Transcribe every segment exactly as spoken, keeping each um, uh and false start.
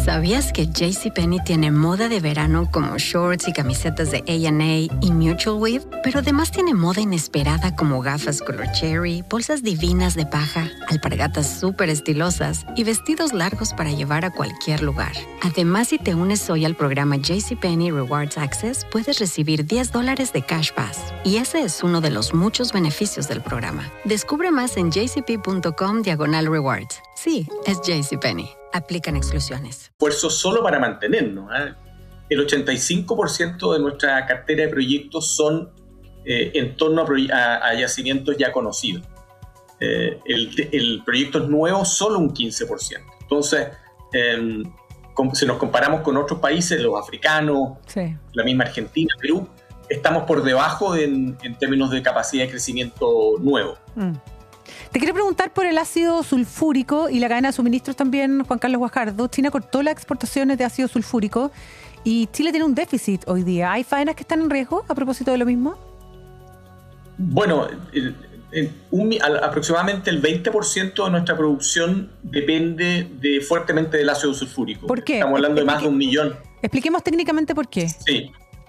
¿Sabías que JCPenney tiene moda de verano como shorts y camisetas de A and A y Mutual Weave? Pero además tiene moda inesperada como gafas color cherry, bolsas divinas de paja, alpargatas súper estilosas y vestidos largos para llevar a cualquier lugar. Además, si te unes hoy al programa JCPenney Rewards Access, puedes recibir diez dólares de Cash Pass. Y ese es uno de los muchos beneficios del programa. Descubre más en jcp.com diagonal rewards. Sí, es JCPenney. Aplican exclusiones. Esfuerzo solo para mantenernos. ¿eh? El ochenta y cinco por ciento de nuestra cartera de proyectos son eh, en torno a, proye- a, a yacimientos ya conocidos. Eh, el, el proyectos nuevos, solo un quince por ciento. Entonces, eh, com- si nos comparamos con otros países, los africanos, sí. la misma Argentina, Perú, estamos por debajo en, en términos de capacidad de crecimiento nuevo. Mm. Te quiero preguntar por el ácido sulfúrico y la cadena de suministros también, Juan Carlos Guajardo. China cortó las exportaciones de ácido sulfúrico y Chile tiene un déficit hoy día. ¿Hay faenas que están en riesgo a propósito de lo mismo? Bueno, el, el, un, aproximadamente el veinte por ciento de nuestra producción depende de, fuertemente del ácido sulfúrico. ¿Por qué? Estamos hablando de más Explique, de un millón. Expliquemos técnicamente por qué. Sí.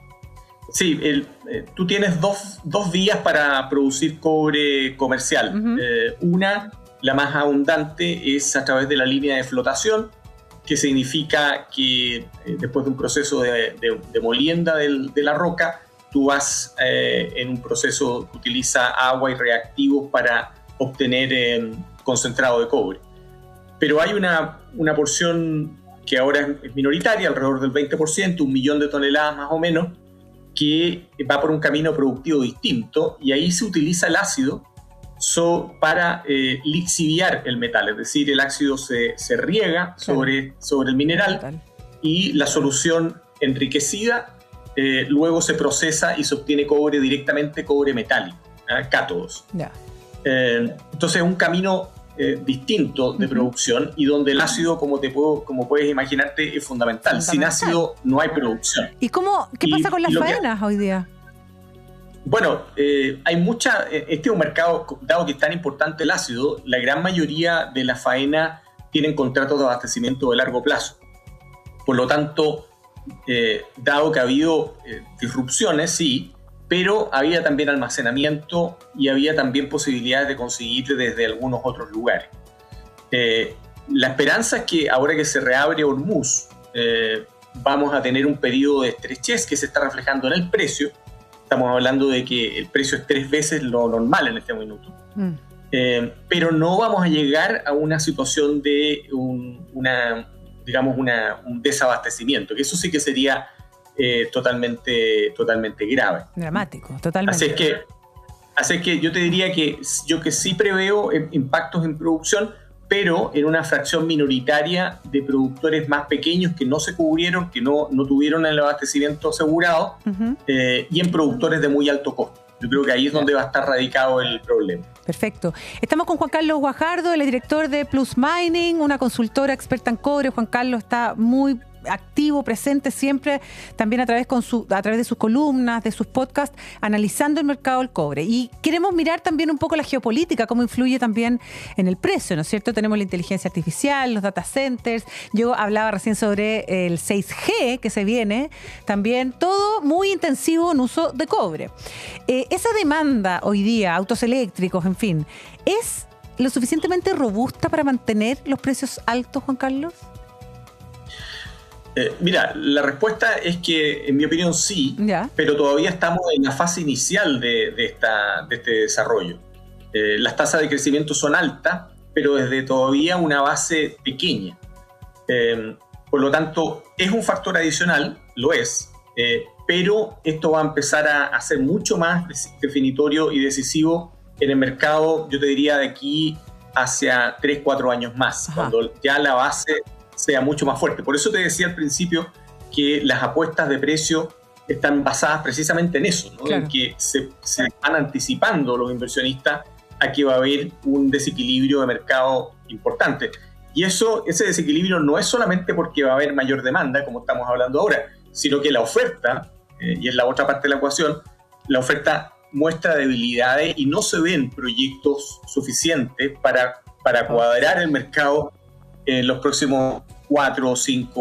Sí, el, eh, tú tienes dos, dos vías para producir cobre comercial. Uh-huh. Eh, una, la más abundante, es a través de la línea de flotación, que significa que eh, después de un proceso de, de, de molienda del, de la roca, tú vas eh, en un proceso que utiliza agua y reactivos para obtener eh, concentrado de cobre. Pero hay una, una porción que ahora es minoritaria, alrededor del veinte por ciento, un millón de toneladas más o menos, que va por un camino productivo distinto, y ahí se utiliza el ácido so, para eh, lixiviar el metal, es decir, el ácido se, se riega sobre, sobre el mineral y la solución enriquecida eh, luego se procesa y se obtiene cobre directamente, cobre metálico, ¿eh? cátodos. Yeah. Eh, entonces es un camino eh, distinto de uh-huh. producción, y donde el ácido, como, te puedo, como puedes imaginarte, es fundamental. fundamental. Sin ácido no hay producción. ¿Y cómo, qué pasa y, con las faenas que, hoy día? Bueno, eh, hay mucha... Este es un mercado, dado que es tan importante el ácido, la gran mayoría de las faenas tienen contratos de abastecimiento de largo plazo. Por lo tanto, eh, dado que ha habido eh, disrupciones, sí, pero había también almacenamiento y había también posibilidades de conseguir desde algunos otros lugares. Eh, la esperanza es que ahora que se reabre Hormuz, eh, vamos a tener un periodo de estrechez que se está reflejando en el precio. Estamos hablando de que el precio es tres veces lo normal en este minuto. Mm. Eh, pero no vamos a llegar a una situación de un, una, digamos una, un desabastecimiento, que eso sí que sería Eh, totalmente, totalmente grave. Dramático, totalmente. Así es que, así es que yo te diría que yo que sí preveo eh, impactos en producción, pero en una fracción minoritaria de productores más pequeños que no se cubrieron, que no, no tuvieron el abastecimiento asegurado, uh-huh. eh, y en productores de muy alto costo. Yo creo que ahí es donde va a estar radicado el problema. Perfecto. Estamos con Juan Carlos Guajardo, el director de Plus Mining, una consultora experta en cobre. Juan Carlos está muy activo, presente siempre, también a través, con su, a través de sus columnas, de sus podcasts, analizando el mercado del cobre. Y queremos mirar también un poco la geopolítica, cómo influye también en el precio, ¿no es cierto? Tenemos la inteligencia artificial, los data centers. Yo hablaba recién sobre el seis G que se viene, también todo muy intensivo en uso de cobre. Eh, esa demanda hoy día, autos eléctricos, en fin, ¿es lo suficientemente robusta para mantener los precios altos, Juan Carlos? Eh, mira, la respuesta es que, en mi opinión, sí, yeah. pero todavía estamos en la fase inicial de, de, esta, de este desarrollo. Eh, las tasas de crecimiento son altas, pero desde todavía una base pequeña. Eh, por lo tanto, es un factor adicional, lo es, eh, pero esto va a empezar a, a ser mucho más definitorio y decisivo en el mercado, yo te diría, de aquí hacia tres, cuatro años más, Ajá. cuando ya la base sea mucho más fuerte. Por eso te decía al principio que las apuestas de precio están basadas precisamente en eso, ¿no? Claro. En que se, se van anticipando los inversionistas a que va a haber un desequilibrio de mercado importante. Y eso, ese desequilibrio no es solamente porque va a haber mayor demanda, como estamos hablando ahora, sino que la oferta, eh, y es la otra parte de la ecuación, la oferta muestra debilidades y no se ven proyectos suficientes para, para cuadrar el mercado en los próximos cuatro o cinco